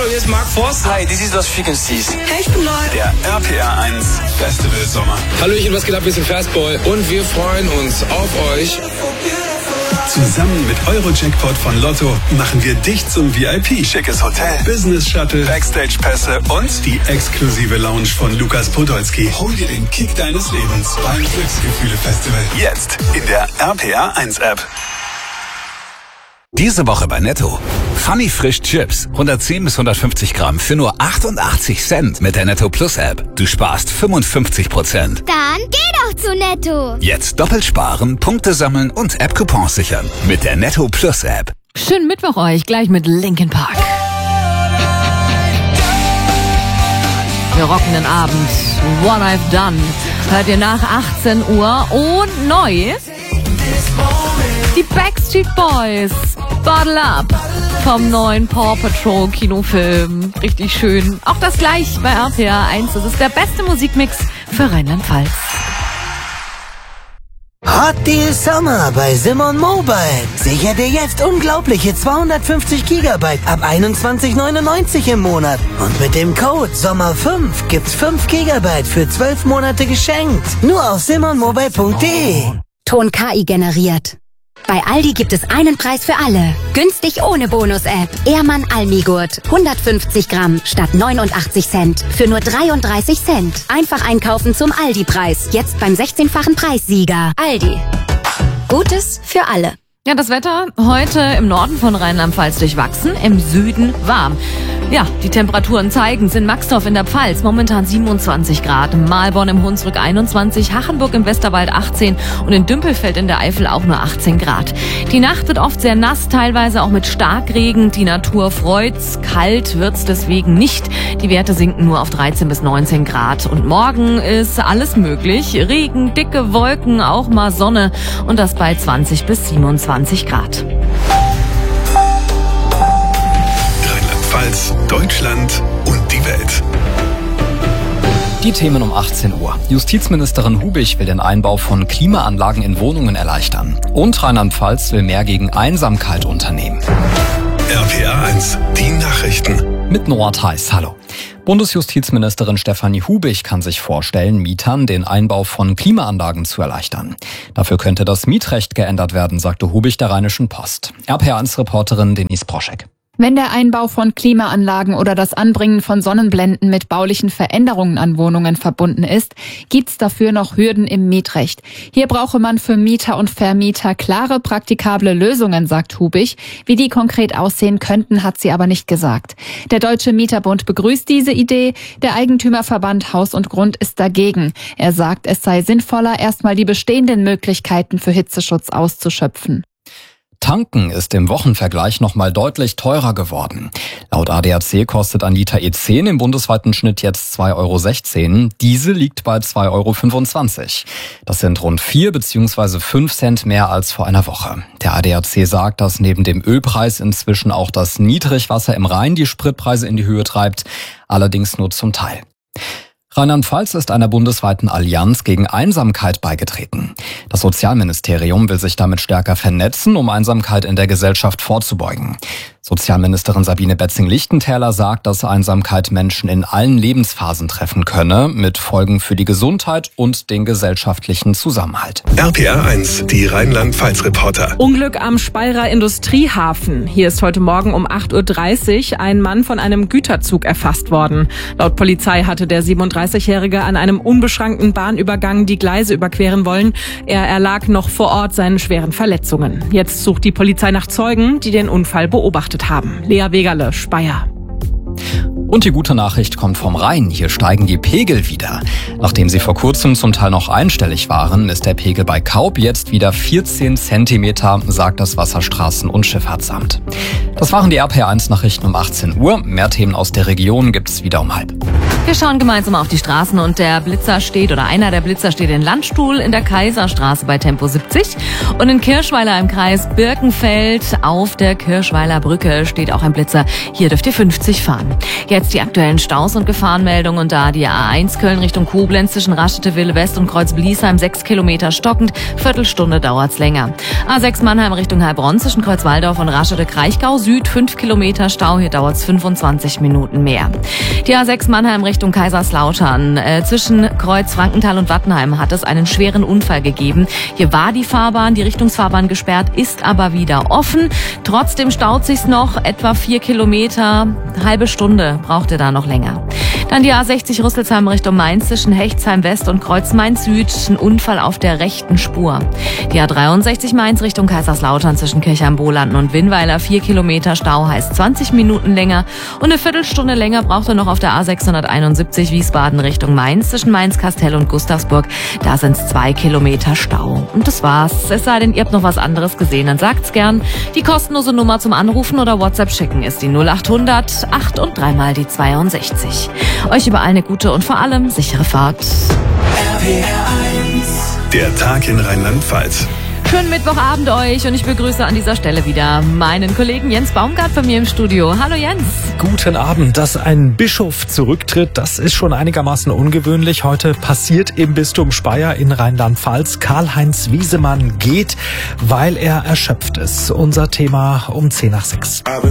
Hallo, hier ist Mark Forster. Hi, this is Lost Frequencies. Hey, ich bin Lloyd. Der RPR 1 Festival Sommer. Hallöchen, was geht ab? Wir sind Fastboy und wir freuen uns auf euch. Zusammen mit Eurojackpot von Lotto machen wir dich zum VIP. Schickes Hotel, Business Shuttle, Backstage-Pässe und die exklusive Lounge von Lukas Podolski. Hol dir den Kick deines Lebens beim Glücksgefühle-Festival. Jetzt in der RPR 1 App. Diese Woche bei Netto. Funny Frisch Chips. 110 bis 150 Gramm für nur 88 Cent mit der Netto Plus App. Du sparst 55%. Dann geh doch zu Netto. Jetzt doppelt sparen, Punkte sammeln und App-Coupons sichern. Mit der Netto Plus App. Schönen Mittwoch euch, gleich mit Linkin Park. Wir rocken den Abend. What I've Done. Hört ihr nach 18 Uhr und neu die Backstreet Boys. Bottle Up vom neuen Paw Patrol Kinofilm. Richtig schön. Auch das gleich bei RPR 1. Das ist der beste Musikmix für Rheinland-Pfalz. Hot Deal Summer bei Simon Mobile. Sicher dir jetzt unglaubliche 250 GB ab 21,99 im Monat. Und mit dem Code SOMMER5 gibt's 5 GB für 12 Monate geschenkt. Nur auf simonmobile.de. Ton KI generiert. Bei Aldi gibt es einen Preis für alle. Günstig ohne Bonus-App. Ehrmann Almigurt. 150 Gramm statt 89 Cent. Für nur 33 Cent. Einfach einkaufen zum Aldi-Preis. Jetzt beim 16-fachen Preissieger. Aldi. Gutes für alle. Ja, das Wetter heute im Norden von Rheinland-Pfalz durchwachsen, im Süden warm. Ja, die Temperaturen zeigen es in Maxdorf in der Pfalz momentan 27 Grad, Mahlborn im Hunsrück 21, Hachenburg im Westerwald 18 und in Dümpelfeld in der Eifel auch nur 18 Grad. Die Nacht wird oft sehr nass, teilweise auch mit Starkregen. Die Natur freut's, kalt wird's deswegen nicht. Die Werte sinken nur auf 13 bis 19 Grad. Und morgen ist alles möglich. Regen, dicke Wolken, auch mal Sonne und das bei 20 bis 27 Grad. Rheinland-Pfalz, Deutschland und die Welt. Die Themen um 18 Uhr. Justizministerin Hubig will den Einbau von Klimaanlagen in Wohnungen erleichtern. Und Rheinland-Pfalz will mehr gegen Einsamkeit unternehmen. RPR 1, die Nachrichten. Mit Noah Theis, hallo. Bundesjustizministerin Stefanie Hubig kann sich vorstellen, Mietern den Einbau von Klimaanlagen zu erleichtern. Dafür könnte das Mietrecht geändert werden, sagte Hubig der Rheinischen Post. RPR1-Reporterin Denise Proschek. Wenn der Einbau von Klimaanlagen oder das Anbringen von Sonnenblenden mit baulichen Veränderungen an Wohnungen verbunden ist, gibt's dafür noch Hürden im Mietrecht. Hier brauche man für Mieter und Vermieter klare, praktikable Lösungen, sagt Hubig. Wie die konkret aussehen könnten, hat sie aber nicht gesagt. Der Deutsche Mieterbund begrüßt diese Idee. Der Eigentümerverband Haus und Grund ist dagegen. Er sagt, es sei sinnvoller, erstmal die bestehenden Möglichkeiten für Hitzeschutz auszuschöpfen. Tanken ist im Wochenvergleich nochmal deutlich teurer geworden. Laut ADAC kostet ein Liter E10 im bundesweiten Schnitt jetzt 2,16 €. Diesel liegt bei 2,25 €. Das sind rund 4 bzw. 5 Cent mehr als vor einer Woche. Der ADAC sagt, dass neben dem Ölpreis inzwischen auch das Niedrigwasser im Rhein die Spritpreise in die Höhe treibt, allerdings nur zum Teil. Rheinland-Pfalz ist einer bundesweiten Allianz gegen Einsamkeit beigetreten. Das Sozialministerium will sich damit stärker vernetzen, um Einsamkeit in der Gesellschaft vorzubeugen. Sozialministerin Sabine Betzing-Lichtentäler sagt, dass Einsamkeit Menschen in allen Lebensphasen treffen könne, mit Folgen für die Gesundheit und den gesellschaftlichen Zusammenhalt. RPR 1, die Rheinland-Pfalz-Reporter. Unglück am Speyerer Industriehafen. Hier ist heute Morgen um 8:30 Uhr ein Mann von einem Güterzug erfasst worden. Laut Polizei hatte der 37-Jährige an einem unbeschrankten Bahnübergang die Gleise überqueren wollen. Er erlag noch vor Ort seinen schweren Verletzungen. Jetzt sucht die Polizei nach Zeugen, die den Unfall beobachtet haben. Lea Wegerle, Speyer. Und die gute Nachricht kommt vom Rhein. Hier steigen die Pegel wieder. Nachdem sie vor kurzem zum Teil noch einstellig waren, ist der Pegel bei Kaub jetzt wieder 14 Zentimeter, sagt das Wasserstraßen- und Schifffahrtsamt. Das waren die RPR1-Nachrichten um 18 Uhr. Mehr Themen aus der Region gibt's wieder um 12:30. Wir schauen gemeinsam auf die Straßen und einer der Blitzer steht in Landstuhl in der Kaiserstraße bei Tempo 70 und in Kirschweiler im Kreis Birkenfeld auf der Kirschweiler Brücke steht auch ein Blitzer. Hier dürft ihr 50 fahren. Jetzt die aktuellen Staus und Gefahrenmeldungen und da die A1 Köln Richtung Koblenz zwischen Raststätte Wille West und Kreuz-Bliesheim 6 Kilometer stockend, Viertelstunde dauert's länger. A6 Mannheim Richtung Heilbronn zwischen Kreuzwaldorf und Raststätte Kraichgau Süd 5 Kilometer Stau. Hier dauert es 25 Minuten mehr. Die A6 Mannheim Richtung Kaiserslautern. Zwischen Kreuz Frankenthal und Wattenheim hat es einen schweren Unfall gegeben. Hier war die Richtungsfahrbahn gesperrt, ist aber wieder offen. Trotzdem staut sich's noch etwa 4 Kilometer. Halbe Stunde braucht ihr da noch länger. Dann die A60 Rüsselsheim Richtung Mainz zwischen Hechtsheim West und Kreuz Mainz Süd. Ein Unfall auf der rechten Spur. Die A63 Mainz Richtung Kaiserslautern zwischen Kirchheim-Bohlanden und Winnweiler. 4 Kilometer Stau heißt 20 Minuten länger. Und eine Viertelstunde länger braucht ihr noch auf der A671 Wiesbaden Richtung Mainz zwischen Mainz-Kastell und Gustavsburg. Da sind es 2 Kilometer Stau. Und das war's. Es sei denn, ihr habt noch was anderes gesehen, dann sagt's gern. Die kostenlose Nummer zum Anrufen oder WhatsApp schicken ist die 0800 8 und 3 mal die 62. Euch überall eine gute und vor allem sichere Fahrt. Der Tag in Rheinland-Pfalz. Schönen Mittwochabend euch und ich begrüße an dieser Stelle wieder meinen Kollegen Jens Baumgart bei mir im Studio. Hallo Jens. Guten Abend. Dass ein Bischof zurücktritt, das ist schon einigermaßen ungewöhnlich. Heute passiert im Bistum Speyer in Rheinland-Pfalz. Karl-Heinz Wiesemann geht, weil er erschöpft ist. Unser Thema um 5:50.